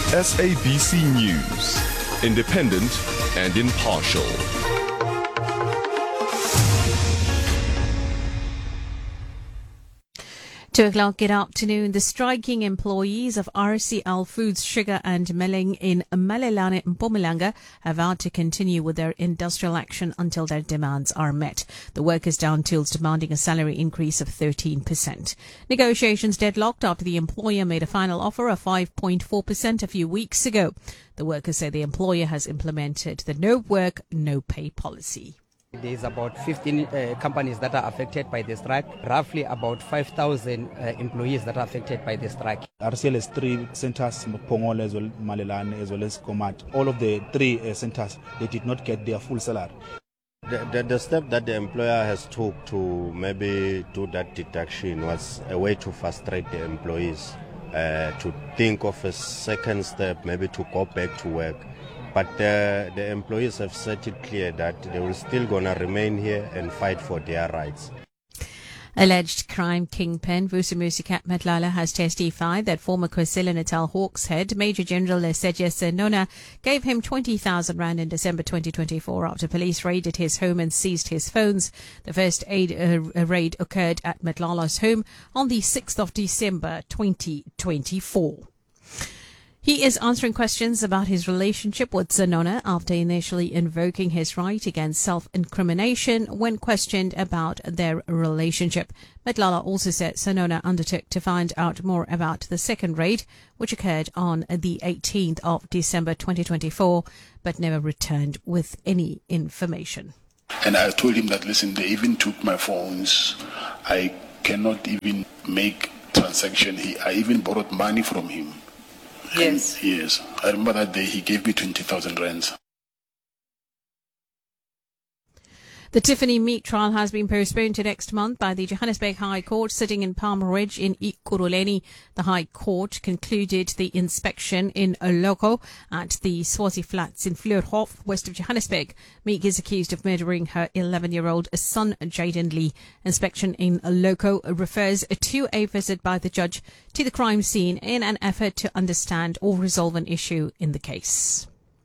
SABC News, independent and impartial. Two o'clock, good afternoon. The striking employees of RCL Foods Sugar and Milling in Malelane, Mpumalanga have vowed to continue with their industrial action until their demands are met. The workers down tools demanding a salary increase of 13%. Negotiations deadlocked after the employer made a final offer of 5.4% a few weeks ago. The workers say the employer has implemented the no work, no pay policy. There's about 15 companies that are affected by the strike, roughly about 5,000 employees that are affected by the strike. RCL has 3 centers, Pongol as well, Malelane as well as Komat. All of the 3 centers, they did not get their full salary. The step that the employer has took to maybe do that deduction was a way to frustrate the employees, to think of a second step, maybe to go back to work. But the employees have set it clear that they will still going to remain here and fight for their rights. Alleged crime kingpin Vusumuzi Matlala has testified that former KwaZulu-Natal Hawks head Major General Lesetja Senona gave him 20,000 rand in December 2024 after police raided his home and seized his phones. The first raid occurred at Matlala's home on the 6th of December 2024. He is answering questions about his relationship with Senona after initially invoking his right against self-incrimination when questioned about their relationship. Matlala also said Senona undertook to find out more about the second raid, which occurred on the 18th of December 2024, but never returned with any information. And I told him that, listen, they even took my phones. I cannot even make transaction. I even borrowed money from him. Yes. And yes. I remember that day he gave me 20,000 rands. The Tiffany meat trial has been postponed to next month by the Johannesburg High Court sitting in Palm Ridge in Ekurhuleni. The High Court concluded the inspection in Oloko at the Swazi Flats in Fleurhof, west of Johannesburg. Meek is accused of murdering her 11-year-old son, Jaden Lee. Inspection in Oloko refers to a visit by the judge to the crime scene in an effort to understand or resolve an issue in the case.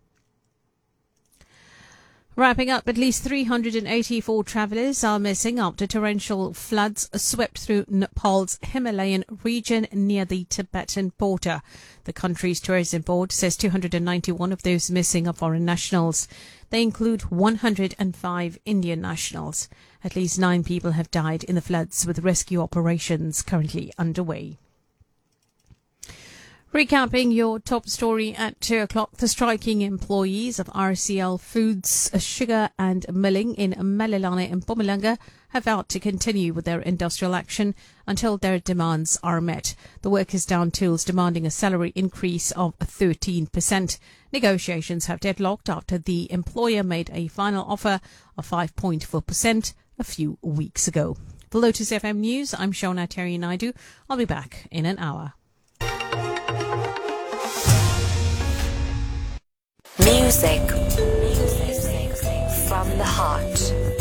Wrapping up, at least 384 travellers are missing after torrential floods swept through Nepal's Himalayan region near the Tibetan border. The country's tourism board says 291 of those missing are foreign nationals. They include 105 Indian nationals. At least 9 people have died in the floods, with rescue operations currently underway. Recapping your top story at 2 o'clock, the striking employees of RCL Foods Sugar and Milling in Malelane and Mpumalanga have vowed to continue with their industrial action until their demands are met. The workers down tools demanding a salary increase of 13%. Negotiations have deadlocked after the employer made a final offer of 5.4% a few weeks ago. For Lotus FM News, I'm Shona Terry Naidu. I'll be back in an hour. Music from the heart.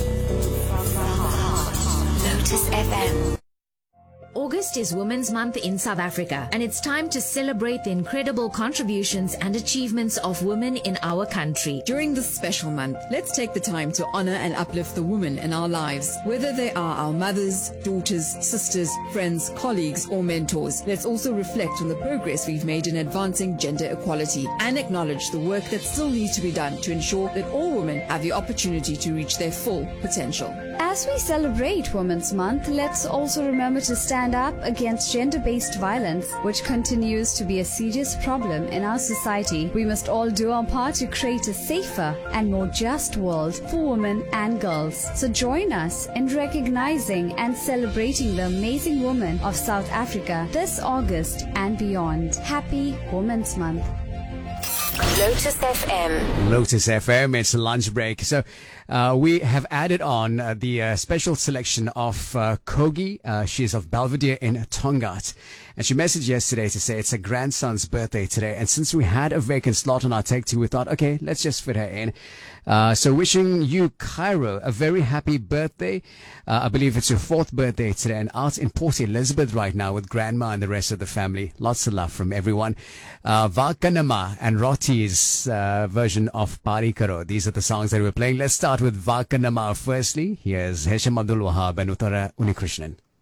Lotus FM. August is Women's Month in South Africa, and it's time to celebrate the incredible contributions and achievements of women in our country. During this special month, let's take the time to honor and uplift the women in our lives. Whether they are our mothers, daughters, sisters, friends, colleagues, or mentors, let's also reflect on the progress we've made in advancing gender equality and acknowledge the work that still needs to be done to ensure that all women have the opportunity to reach their full potential. As we celebrate Women's Month, let's also remember to stand up against gender-based violence, which continues to be a serious problem in our society. We must all do our part to create a safer and more just world for women and girls. So join us in recognizing and celebrating the amazing women of South Africa this August and beyond. Happy Women's Month. Lotus FM. Lotus FM, it's lunch break. So we have added on the special selection of Kogi. She's of Belvedere in Tongaat. And she messaged yesterday to say it's her grandson's birthday today. And since we had a vacant slot on our Take Two, we thought, okay, let's just fit her in. So wishing you, Cairo, a very happy birthday. I believe it's your 4th birthday today, and out in Port Elizabeth right now with grandma and the rest of the family. Lots of love from everyone. Vakanama and Rotti's version of Pari Karo. These are the songs that we're playing. Let's start with Vakanama firstly. Here's Hesham Abdul Wahab and Uttara Unikrishnan.